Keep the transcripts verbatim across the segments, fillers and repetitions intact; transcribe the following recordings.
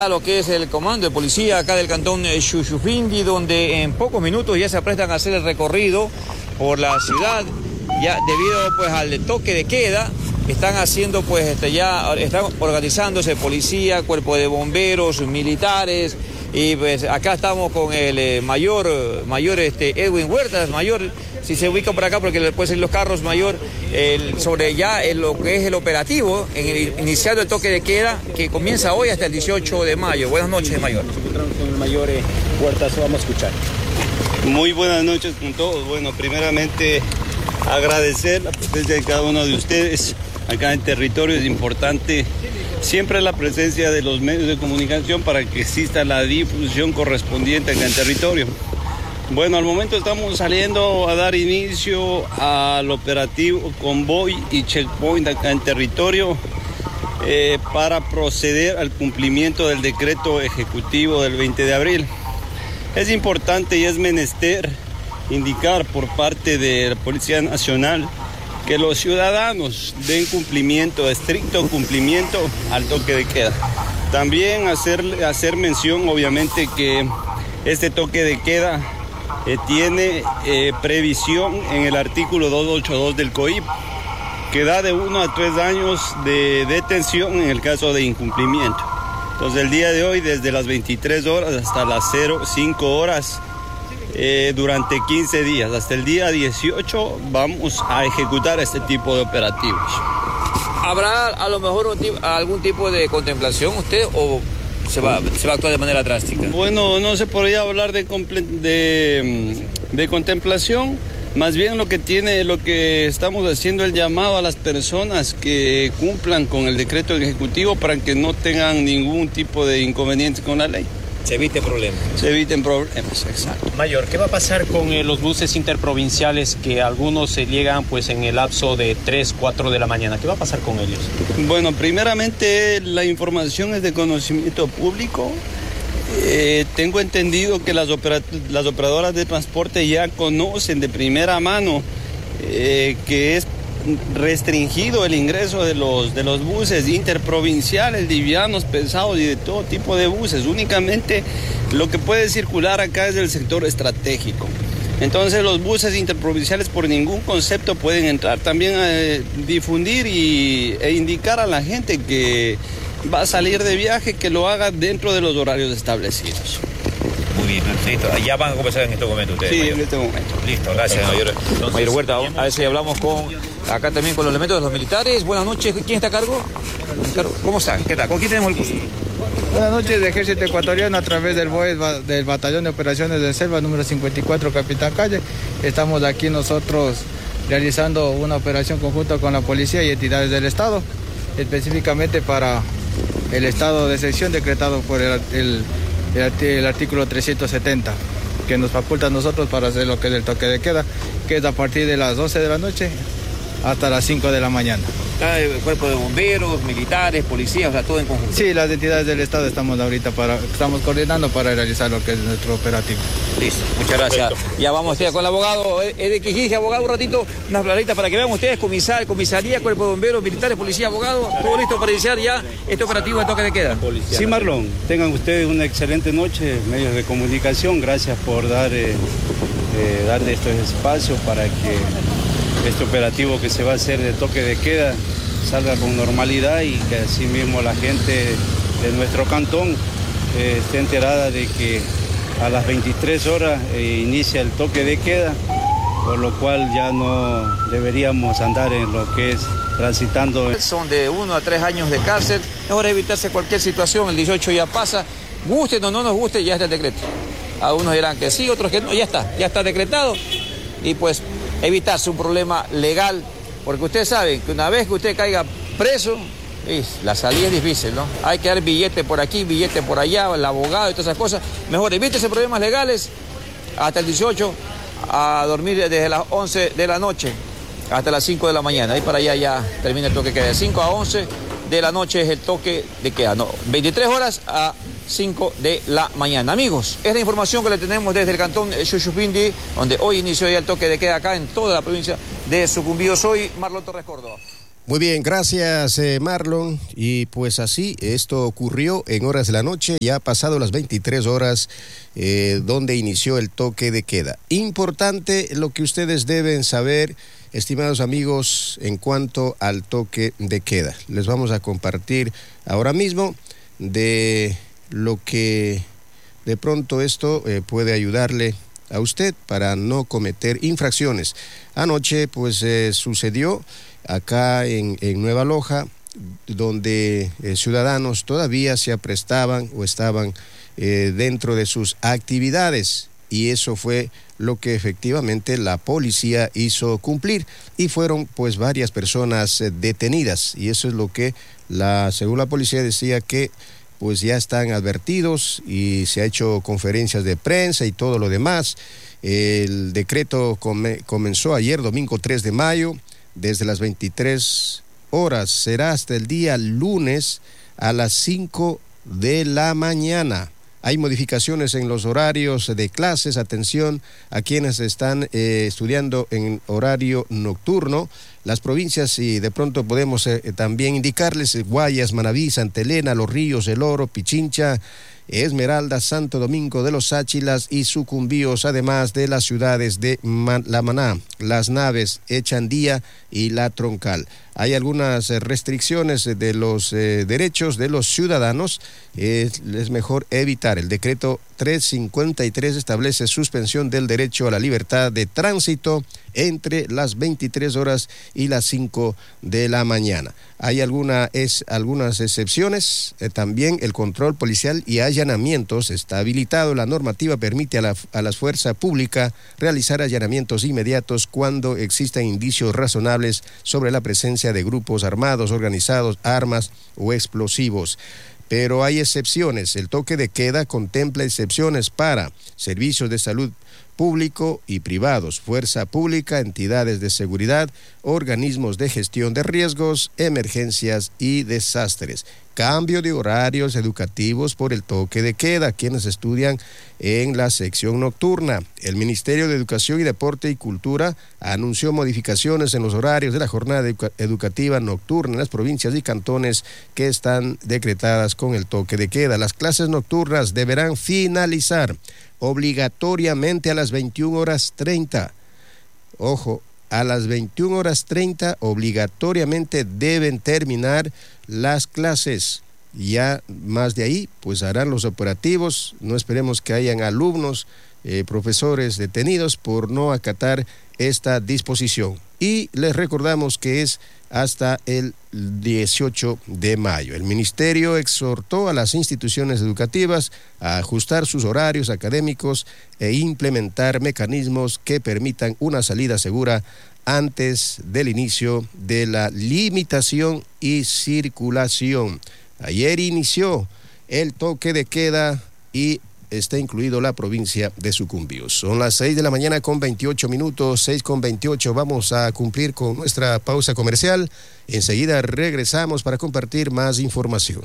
A lo que es el comando de policía acá del cantón Shushufindi, donde en pocos minutos ya se aprestan a hacer el recorrido por la ciudad, ya debido pues al toque de queda. Están haciendo pues este, ya están organizándose policía, cuerpo de bomberos, militares, y pues acá estamos con el eh, mayor, mayor este, Edwin Huertas, mayor, si se ubica por acá porque después en los carros, mayor, el, sobre ya el, lo que es el operativo, en el, iniciando el toque de queda que comienza hoy hasta el dieciocho de mayo. Buenas noches, mayor. Nos encontramos con el mayor eh, Huertas, vamos a escuchar. Muy buenas noches con todos. Bueno, primeramente agradecer la presencia de cada uno de ustedes acá en territorio. Es importante siempre la presencia de los medios de comunicación para que exista la difusión correspondiente acá en territorio. Bueno, al momento estamos saliendo a dar inicio al operativo Convoy y Checkpoint acá en territorio eh, para proceder al cumplimiento del decreto ejecutivo del veinte de abril. Es importante y es menester indicar por parte de la Policía Nacional que los ciudadanos den cumplimiento, estricto cumplimiento al toque de queda. También hacer, hacer mención, obviamente, que este toque de queda eh, tiene eh, previsión en el artículo doscientos ochenta y dos del C O I P, que da de uno a tres años de detención en el caso de incumplimiento. Entonces, el día de hoy, desde las veintitrés horas hasta las cero cinco horas, Eh, durante quince días, hasta el día dieciocho, vamos a ejecutar este tipo de operativos. ¿Habrá a lo mejor un tipo, algún tipo de contemplación usted o se va, se va a actuar de manera drástica? Bueno, no se podría hablar de, de, de contemplación, más bien lo que tiene, lo que estamos haciendo el llamado a las personas que cumplan con el decreto ejecutivo para que no tengan ningún tipo de inconveniente con la ley. Se eviten problemas. Se eviten problemas, exacto. Mayor, ¿qué va a pasar con eh, los buses interprovinciales que algunos se llegan pues en el lapso de tres, cuatro de la mañana? ¿Qué va a pasar con ellos? Bueno, primeramente la información es de conocimiento público. Eh, tengo entendido que las, opera- las operadoras de transporte ya conocen de primera mano eh, que es restringido el ingreso de los, de los buses interprovinciales, livianos, pesados y de todo tipo de buses. Únicamente lo que puede circular acá es del sector estratégico. Entonces los buses interprovinciales por ningún concepto pueden entrar. También eh, difundir y, e indicar a la gente que va a salir de viaje que lo haga dentro de los horarios establecidos. Muy bien, perfecto. Ya van a comenzar en este momento ustedes. Sí, mayor. en este momento. Listo, gracias, mayor. Entonces, mayor Huerta, a ver si hablamos con acá también con los elementos de los militares. Buenas noches, ¿quién está a cargo? ¿Cómo están? ¿Qué tal? ¿Con quién tenemos el gusto? Buenas noches, de Ejército Ecuatoriano a través del B O E del Batallón de Operaciones de Selva número cincuenta y cuatro, Capitán Calle. Estamos aquí nosotros realizando una operación conjunta con la policía y entidades del Estado, específicamente para el estado de excepción decretado por el, el, el, el artículo trescientos setenta, que nos faculta a nosotros para hacer lo que es el toque de queda, que es a partir de las doce de la noche hasta las cinco de la mañana. Está el cuerpo de bomberos, militares, policías, o sea, todo en conjunto. Sí, las entidades del Estado estamos ahorita para, estamos coordinando para realizar lo que es nuestro operativo. Listo, muchas gracias. Perfecto. Ya vamos ustedes con el abogado Ede Quijiji, abogado, un ratito, unas planitas para que vean ustedes, comisar, comisaría, cuerpo de bomberos, militares, policía, abogado, todo listo para iniciar ya este operativo de toque de queda. Sí, Marlon, tengan ustedes una excelente noche, medios de comunicación, gracias por dar, eh, eh, darle estos espacios para que este operativo que se va a hacer de toque de queda salga con normalidad y que así mismo la gente de nuestro cantón eh, esté enterada de que a las veintitrés horas eh, inicia el toque de queda, por lo cual ya no deberíamos andar en lo que es transitando. Son de uno a tres años de cárcel, mejor evitarse cualquier situación, el dieciocho ya pasa, guste o no nos guste, ya está el decreto. Algunos dirán que sí, otros que no, ya está, ya está decretado y pues evitarse un problema legal, porque ustedes saben que una vez que usted caiga preso, la salida es difícil, ¿no? Hay que dar billete por aquí, billete por allá, el abogado y todas esas cosas. Mejor evítese problemas legales hasta el dieciocho, a dormir desde las once de la noche hasta las cinco de la mañana. Ahí para allá ya termina el toque de queda. De cinco a once de la noche es el toque de queda, no, veintitrés horas a cinco de la mañana. Amigos, es la información que le tenemos desde el cantón Shushufindi, donde hoy inició ya el toque de queda acá en toda la provincia de Sucumbíos. Soy Marlon Torres Córdoba. Muy bien, gracias eh, Marlon. Y pues así, esto ocurrió en horas de la noche, ya ha pasado las veintitrés horas eh, donde inició el toque de queda. Importante lo que ustedes deben saber, estimados amigos, en cuanto al toque de queda. Les vamos a compartir ahora mismo de lo que de pronto esto eh, puede ayudarle a usted para no cometer infracciones. Anoche pues eh, sucedió acá en, en Nueva Loja, donde eh, ciudadanos todavía se aprestaban o estaban eh, dentro de sus actividades, y eso fue lo que efectivamente la policía hizo cumplir, y fueron pues varias personas eh, detenidas, y eso es lo que la, según la policía decía que pues ya están advertidos y se ha hecho conferencias de prensa y todo lo demás. El decreto come, comenzó ayer, domingo tres de mayo, desde las veintitrés horas, será hasta el día lunes a las cinco de la mañana. Hay modificaciones en los horarios de clases, atención a quienes están eh, estudiando en horario nocturno. Las provincias, y de pronto podemos eh, también indicarles, eh, Guayas, Manabí, Santa Elena, Los Ríos, El Oro, Pichincha, Esmeralda, Santo Domingo de los Áchilas y Sucumbíos, además de las ciudades de Man- La Maná, Las Naves, Echandía y La Troncal. Hay algunas eh, restricciones de los eh, derechos de los ciudadanos. Eh, es mejor evitar. El decreto trescientos cincuenta y tres establece suspensión del derecho a la libertad de tránsito entre las veintitrés horas y las cinco de la mañana. Hay alguna, es, algunas excepciones. Eh, también el control policial y allanamientos está habilitado. La normativa permite a la, a la fuerza pública realizar allanamientos inmediatos cuando existan indicios razonables sobre la presencia de grupos armados, organizados, armas o explosivos. Pero hay excepciones. El toque de queda contempla excepciones para servicios de salud público y privados, fuerza pública, entidades de seguridad, organismos de gestión de riesgos, emergencias y desastres. Cambio de horarios educativos por el toque de queda, quienes estudian en la sección nocturna. El Ministerio de Educación y Deporte y Cultura anunció modificaciones en los horarios de la jornada educa- educativa nocturna en las provincias y cantones que están decretadas con el toque de queda. Las clases nocturnas deberán finalizar obligatoriamente a las veintiuna horas treinta. Ojo, a las veintiuna horas treinta obligatoriamente deben terminar las clases. Ya más de ahí, pues harán los operativos. No esperemos que hayan alumnos, eh, profesores detenidos por no acatar esta disposición. Y les recordamos que es hasta el dieciocho de mayo. El ministerio exhortó a las instituciones educativas a ajustar sus horarios académicos e implementar mecanismos que permitan una salida segura antes del inicio de la limitación y circulación. Ayer inició el toque de queda y está incluido la provincia de Sucumbíos. Son las seis de la mañana con veintiocho minutos, seis con veintiocho. Vamos a cumplir con nuestra pausa comercial. Enseguida regresamos para compartir más información.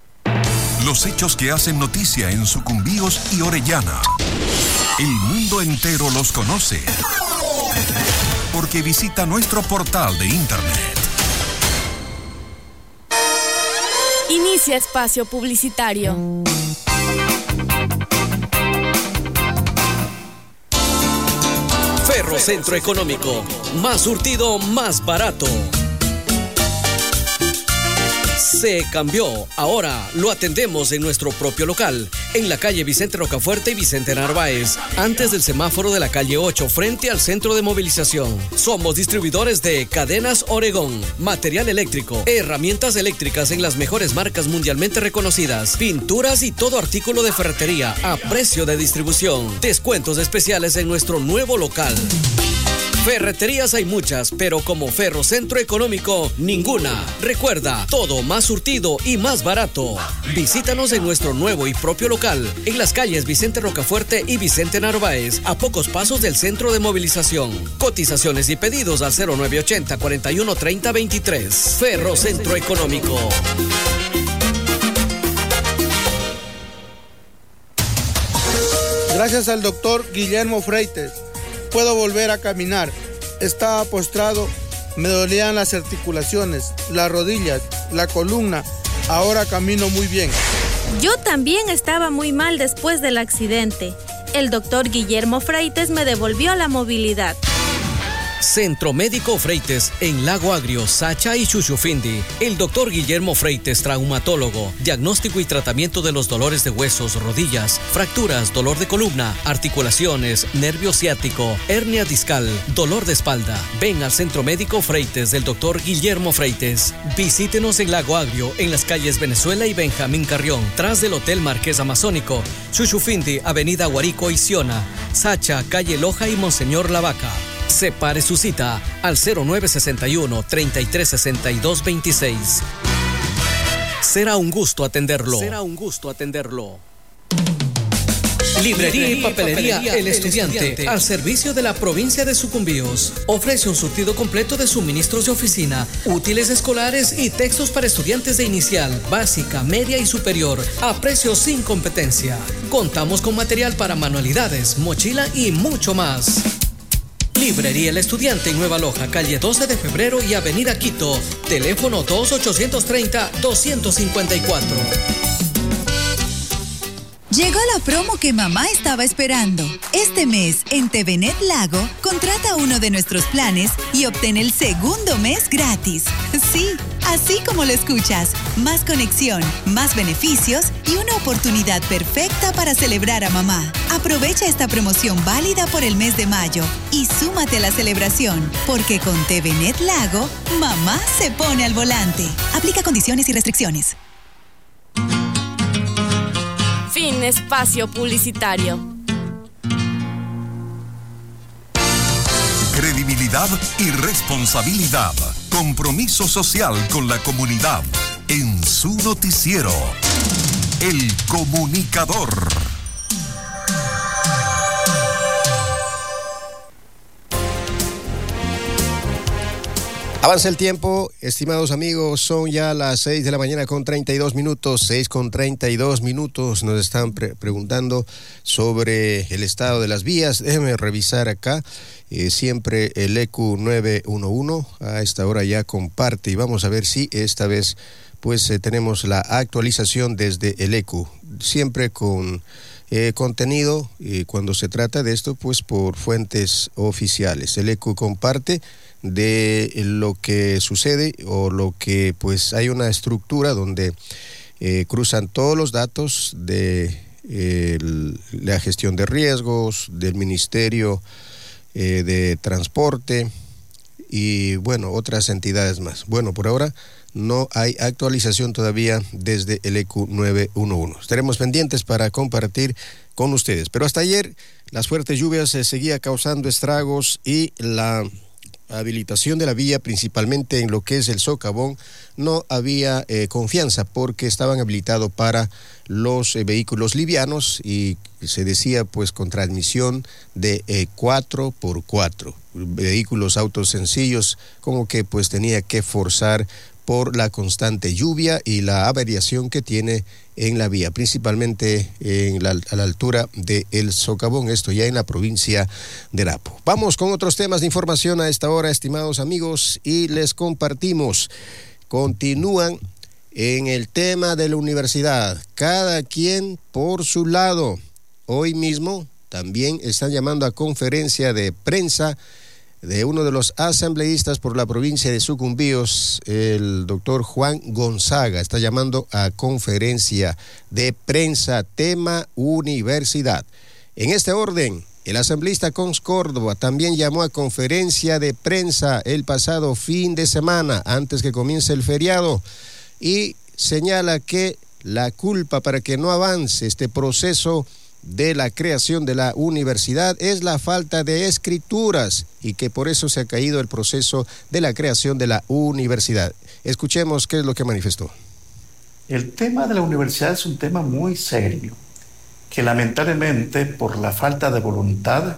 Los hechos que hacen noticia en Sucumbíos y Orellana. El mundo entero los conoce. Porque visita nuestro portal de internet. Inicia espacio publicitario. Ferro Centro Económico, más surtido, más barato. Se cambió, ahora lo atendemos en nuestro propio local, en la calle Vicente Rocafuerte y Vicente Narváez, antes del semáforo de la calle ocho, frente al centro de movilización. Somos distribuidores de Cadenas Oregón, material eléctrico, herramientas eléctricas en las mejores marcas mundialmente reconocidas, pinturas y todo artículo de ferretería a precio de distribución. Descuentos especiales en nuestro nuevo local. Ferreterías hay muchas, pero como Ferro Centro Económico, ninguna. Recuerda, todo más surtido y más barato. Visítanos en nuestro nuevo y propio local, en las calles Vicente Rocafuerte y Vicente Narváez, a pocos pasos del centro de movilización. Cotizaciones y pedidos al cero nueve ochenta, cuarenta y uno, treinta, veintitrés. Ferro Centro Económico. Gracias al doctor Guillermo Freites puedo volver a caminar. Estaba postrado Me dolían las articulaciones, las rodillas, la columna. Ahora camino muy bien. Yo también estaba muy mal después del accidente. El doctor Guillermo Freites me devolvió la movilidad. Centro Médico Freites en Lago Agrio, Sacha y Chuchufindi. El doctor Guillermo Freites, traumatólogo, diagnóstico y tratamiento de los dolores de huesos, rodillas, fracturas, dolor de columna, articulaciones, nervio ciático, hernia discal, dolor de espalda. Ven al Centro Médico Freites del doctor Guillermo Freites. Visítenos en Lago Agrio, en las calles Venezuela y Benjamín Carrión, tras del Hotel Marqués Amazónico. Chuchufindi, Avenida Guarico y Siona. Sacha, calle Loja y Monseñor Lavaca. Separe su cita al cero nueve seis uno, treinta y tres sesenta y dos veintiséis. Será un gusto atenderlo. Será un gusto atenderlo. Librería y papelería El Estudiante, al servicio de la provincia de Sucumbíos. Ofrece un surtido completo de suministros de oficina, útiles escolares y textos para estudiantes de inicial, básica, media y superior, a precios sin competencia. Contamos con material para manualidades, mochila y mucho más. Librería El Estudiante en Nueva Loja, calle doce de febrero y avenida Quito. Teléfono dos ochocientos treinta, doscientos cincuenta y cuatro. Llegó la promo que mamá estaba esperando. Este mes, en TVNet Lago, contrata uno de nuestros planes y obtén el segundo mes gratis. Sí, así como lo escuchas. Más conexión, más beneficios y una oportunidad perfecta para celebrar a mamá. Aprovecha esta promoción válida por el mes de mayo y súmate a la celebración, porque con TVNet Lago, mamá se pone al volante. Aplica condiciones y restricciones. Fin espacio publicitario. Credibilidad y responsabilidad. Compromiso social con la comunidad. En su noticiero, El Comunicador. Avanza el tiempo, estimados amigos, son ya las seis de la mañana con treinta y dos minutos, seis con treinta y dos minutos. Nos están pre- preguntando sobre el estado de las vías. Déjenme revisar acá. Eh, siempre el E Q nueve uno uno a esta hora ya comparte y vamos a ver si esta vez pues eh, tenemos la actualización desde el E Q. Siempre con eh, contenido y cuando se trata de esto pues por fuentes oficiales. El E Q comparte de lo que sucede o lo que pues hay una estructura donde eh, cruzan todos los datos de eh, el, la gestión de riesgos, del Ministerio eh, de Transporte y bueno, otras entidades más. Bueno, por ahora no hay actualización todavía desde el E Q nueve uno uno. Estaremos pendientes para compartir con ustedes. Pero hasta ayer las fuertes lluvias se seguía causando estragos y la habilitación de la vía, principalmente en lo que es el socavón, no había eh, confianza porque estaban habilitados para los eh, vehículos livianos y se decía pues con transmisión de eh, cuatro por cuatro, vehículos autos sencillos, como que pues tenía que forzar por la constante lluvia y la averiación que tiene en la vía, principalmente en la, a la altura del socavón, esto ya en la provincia de Napo. Vamos con otros temas de información a esta hora, estimados amigos, y les compartimos. Continúan en el tema de la universidad, cada quien por su lado. Hoy mismo también están llamando a conferencia de prensa de uno de los asambleístas por la provincia de Sucumbíos, el doctor Juan Gonzaga, está llamando a conferencia de prensa, tema universidad. En este orden, el asambleísta Cons Córdoba también llamó a conferencia de prensa el pasado fin de semana, antes que comience el feriado, y señala que la culpa para que no avance este proceso de la creación de la universidad es la falta de escrituras y que por eso se ha caído el proceso de la creación de la universidad. Escuchemos qué es lo que manifestó. El tema de la universidad es un tema muy serio, que lamentablemente por la falta de voluntad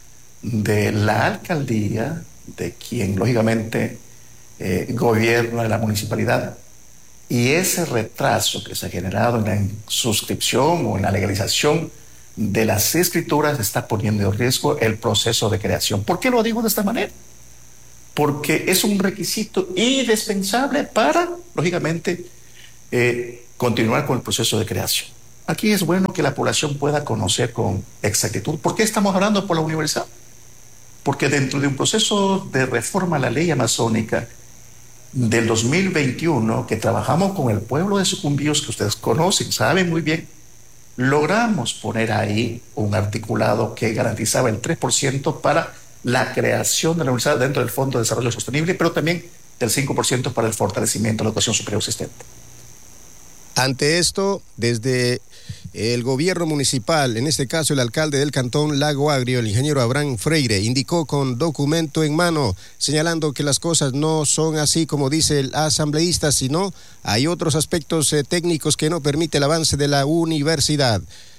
de la alcaldía, de quien lógicamente eh, gobierna la municipalidad, y ese retraso que se ha generado en la suscripción o en la legalización de las escrituras está poniendo en riesgo el proceso de creación. ¿Por qué lo digo de esta manera? porque es un requisito indispensable para, lógicamente, eh, continuar con el proceso de creación. Aquí es bueno que la población pueda conocer con exactitud. ¿Por qué estamos hablando por la universidad? Porque dentro de un proceso de reforma a la ley amazónica del dos mil veintiuno, que trabajamos con el pueblo de Sucumbíos, que ustedes conocen, saben muy bien, logramos poner ahí un articulado que garantizaba el tres por ciento para la creación de la universidad dentro del Fondo de Desarrollo Sostenible, pero también del cinco por ciento para el fortalecimiento de la educación superior existente. Ante esto, desde el gobierno municipal, en este caso el alcalde del cantón Lago Agrio, el ingeniero Abraham Freire, indicó con documento en mano, señalando que las cosas no son así como dice el asambleísta, sino hay otros aspectos eh, técnicos que no permiten el avance de la universidad.